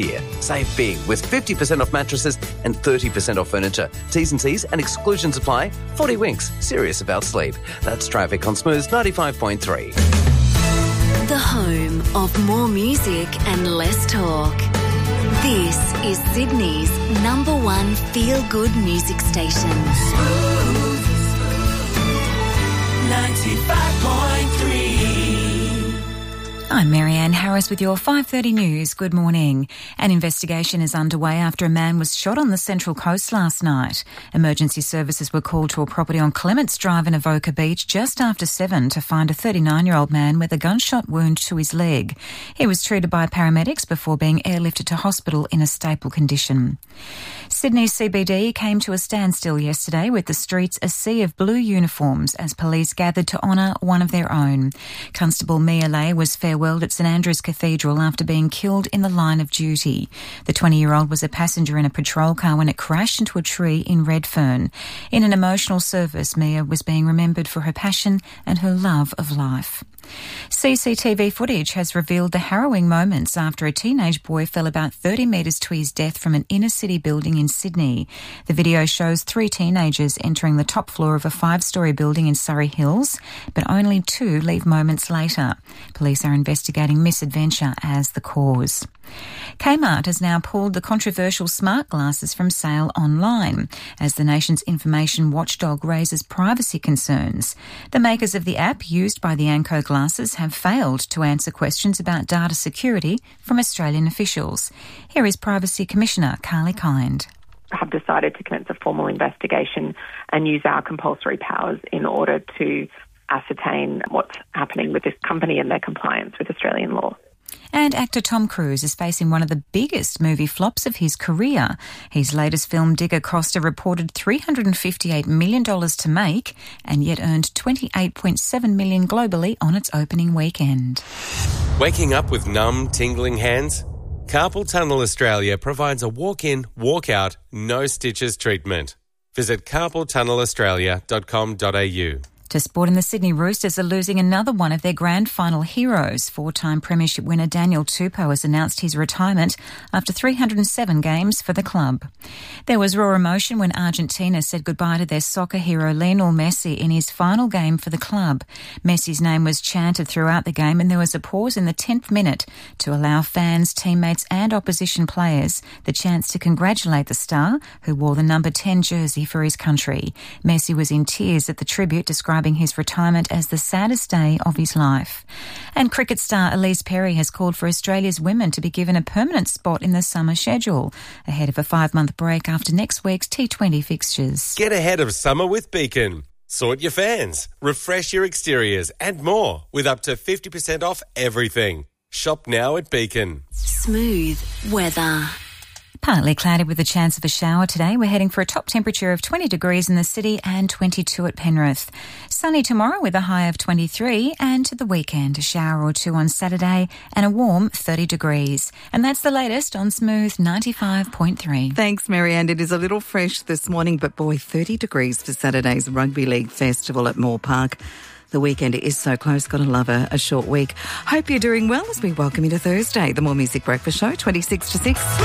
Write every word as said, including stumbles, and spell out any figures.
Here, save big with fifty percent off mattresses and thirty percent off furniture. T's and C's and exclusions apply. forty Winks, serious about sleep. That's traffic on Smooth ninety-five point three. The home of more music and less talk. This is Sydney's number one feel-good music station. Smooth ninety-five point three. I'm Marianne Harris with your five thirty news. Good morning. An investigation is underway after a man was shot on the Central Coast last night. Emergency services were called to a property on Clements Drive in Avoca Beach just after seven to find a thirty-nine-year-old man with a gunshot wound to his leg. He was treated by paramedics before being airlifted to hospital in a stable condition. Sydney's C B D came to a standstill yesterday with the streets a sea of blue uniforms as police gathered to honour one of their own. Constable Mia Lay was farewelled at St Andrew's Cathedral after being killed in the line of duty. The twenty-year-old was a passenger in a patrol car when it crashed into a tree in Redfern. In an emotional service, Mia was being remembered for her passion and her love of life. C C T V footage has revealed the harrowing moments after a teenage boy fell about thirty metres to his death from an inner-city building in Sydney. The video shows three teenagers entering the top floor of a five-storey building in Surrey Hills, but only two leave moments later. Police are investigating misadventure as the cause. Kmart has now pulled the controversial smart glasses from sale online as the nation's information watchdog raises privacy concerns. The makers of the app used by the Anko glasses have failed to answer questions about data security from Australian officials. Here is Privacy Commissioner Carly Kind. Have decided to commence a formal investigation and use our compulsory powers in order to ascertain what's happening with this company and their compliance with Australian law. And actor Tom Cruise is facing one of the biggest movie flops of his career. His latest film, Digger Costa, reported three hundred fifty-eight million dollars to make and yet earned twenty-eight point seven million dollars globally on its opening weekend. Waking up with numb, tingling hands? Carpal Tunnel Australia provides a walk-in, walk-out, no stitches treatment. Visit carpal tunnel australia dot com dot a u. To sport, in the Sydney Roosters are losing another one of their grand final heroes. Four-time premiership winner Daniel Tupou has announced his retirement after three hundred seven games for the club. There was raw emotion when Argentina said goodbye to their soccer hero Lionel Messi in his final game for the club. Messi's name was chanted throughout the game and there was a pause in the tenth minute to allow fans, teammates and opposition players the chance to congratulate the star who wore the number ten jersey for his country. Messi was in tears at the tribute, describing his retirement as the saddest day of his life. And cricket star Elise Perry has called for Australia's women to be given a permanent spot in the summer schedule, ahead of a five-month break after next week's T twenty fixtures. Get ahead of summer with Beacon. Sort your fans, refresh your exteriors and more with up to fifty percent off everything. Shop now at Beacon. Smooth weather. Partly cloudy with a chance of a shower today. We're heading for a top temperature of twenty degrees in the city and twenty-two at Penrith. Sunny tomorrow with a high of twenty-three, and to the weekend a shower or two on Saturday and a warm thirty degrees. And that's the latest on Smooth ninety-five point three. Thanks, Marianne. It is a little fresh this morning, but boy, thirty degrees for Saturday's Rugby League Festival at Moore Park. The weekend is so close. Gotta love a, a short week. Hope you're doing well as we welcome you to Thursday, the More Music Breakfast Show, twenty-six to six.